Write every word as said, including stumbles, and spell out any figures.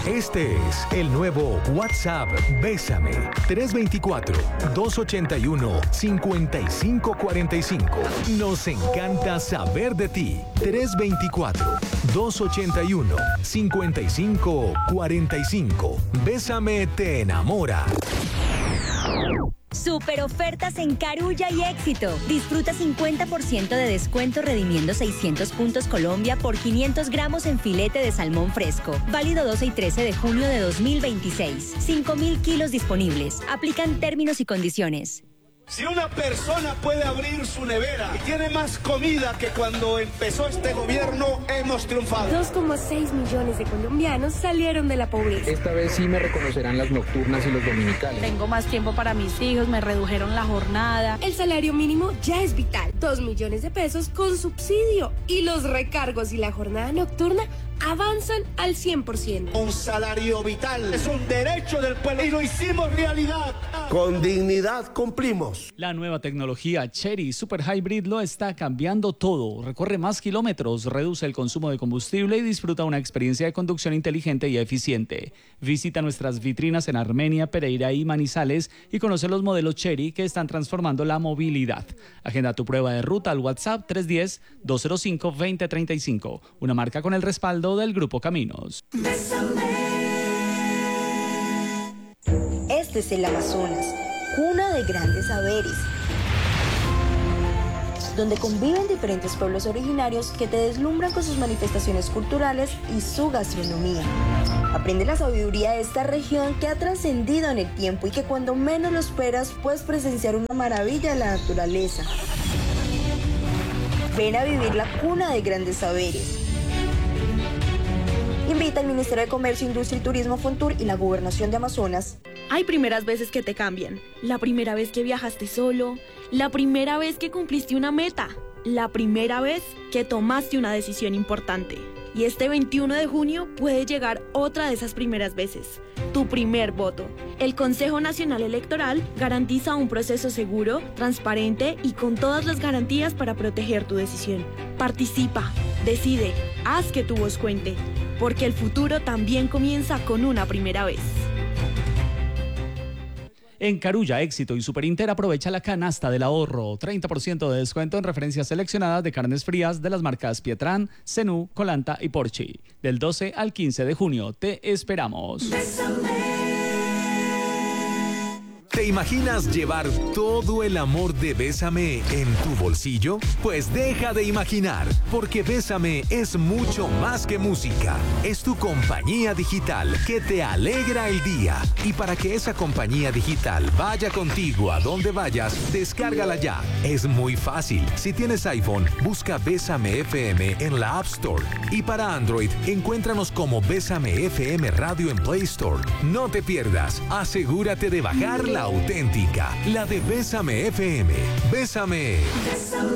Este es el nuevo WhatsApp Bésame. tres dos cuatro, dos ocho uno, cinco cinco cuatro cinco. Nos encanta saber de ti. tres dos cuatro, dos ocho uno, cinco cinco cuatro cinco. Bésame te enamora. Super ofertas en Carulla y Éxito. Disfruta cincuenta por ciento de descuento redimiendo seiscientos puntos Colombia por quinientos gramos en filete de salmón fresco. Válido doce y trece de junio de dos mil veintiséis. cinco mil kilos disponibles. Aplican términos y condiciones. Si una persona puede abrir su nevera y tiene más comida que cuando empezó este gobierno, hemos triunfado. dos coma seis millones de colombianos salieron de la pobreza. Esta vez sí me reconocerán las nocturnas y los dominicales. Tengo más tiempo para mis hijos, me redujeron la jornada. El salario mínimo ya es vital. dos millones de pesos con subsidio. Y los recargos y la jornada nocturna avanzan al cien por ciento. Un salario vital es un derecho del pueblo y lo hicimos realidad. Con dignidad cumplimos. La nueva tecnología Chery Super Hybrid lo está cambiando todo. Recorre más kilómetros, reduce el consumo de combustible y disfruta una experiencia de conducción inteligente y eficiente. Visita nuestras vitrinas en Armenia, Pereira y Manizales y conoce los modelos Chery que están transformando la movilidad. Agenda tu prueba de ruta al WhatsApp tres uno cero, dos cero cinco, dos cero tres cinco. Una marca con el respaldo del Grupo Caminos. Este es el Amazonas, cuna de grandes saberes, donde conviven diferentes pueblos originarios que te deslumbran con sus manifestaciones culturales y su gastronomía. Aprende la sabiduría de esta región que ha trascendido en el tiempo y que cuando menos lo esperas puedes presenciar una maravilla de la naturaleza. Ven a vivir la cuna de grandes saberes. Invita al Ministerio de Comercio, Industria y Turismo, Fontur y la Gobernación de Amazonas. Hay primeras veces que te cambian. La primera vez que viajaste solo, la primera vez que cumpliste una meta, la primera vez que tomaste una decisión importante. Y este veintiuno de junio puede llegar otra de esas primeras veces, tu primer voto. El Consejo Nacional Electoral garantiza un proceso seguro, transparente y con todas las garantías para proteger tu decisión. Participa, decide, haz que tu voz cuente, porque el futuro también comienza con una primera vez. En Carulla, Éxito y Superinter aprovecha la canasta del ahorro. treinta por ciento de descuento en referencias seleccionadas de carnes frías de las marcas Pietrán, Zenú, Colanta y Porchi. Del doce al quince de junio. Te esperamos. ¿Te imaginas llevar todo el amor de Bésame en tu bolsillo? Pues deja de imaginar, porque Bésame es mucho más que música. Es tu compañía digital que te alegra el día. Y para que esa compañía digital vaya contigo a donde vayas, descárgala ya. Es muy fácil. Si tienes iPhone, busca Bésame F M en la App Store. Y para Android, encuéntranos como Bésame F M Radio en Play Store. No te pierdas. Asegúrate de bajar la auténtica, la de Bésame F M. Bésame. Bésame.